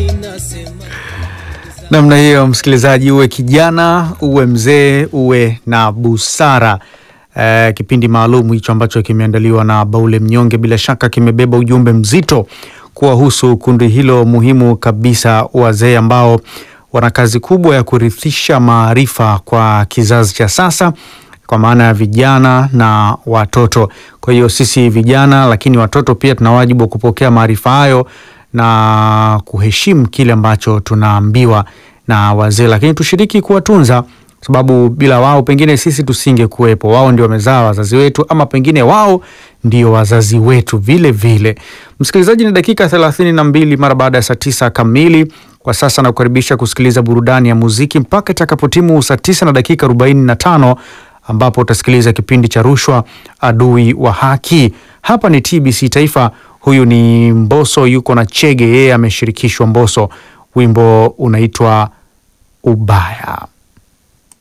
Namna hiyo, msikilizaji, uwe kijana, uwe mzee, uwe na busara. Kipindi maalum hicho ambacho kimeandaliwa na Baule Mnyonge bila shaka kimebeba ujumbe mzito kuwahusu kundi hilo muhimu kabisa, wazee ambao wana kazi kubwa ya kurithisha maarifa kwa kizazi cha sasa, kwa maana ya vijana na watoto. Kwa hiyo sisi vijana lakini watoto pia tuna wajibu wa kupokea maarifa hayo na kuheshimu kile ambacho tunaambiwa na wazee, lakini tushiriki kuwatunza, sababu bila wao pengine sisi tusinge kuwepo. Wao ndio wamezaa wazazi wetu, ama pengine wao ndio wazazi wetu vile vile. Msikilizaji, ni dakika 32 mara baada ya saa 9 kamili. Kwa sasa nakukaribisha kusikiliza burudani ya muziki mpaka itakapotimu saa 9 na dakika 45, ambapo utasikiliza kipindi cha Rushwa Adui wa Haki. Hapa ni TBC Taifa. Huyu ni Mbosso, yuko na Chege, yeye ameshirikishwa Mbosso. Wimbo unaitwa Ubaya.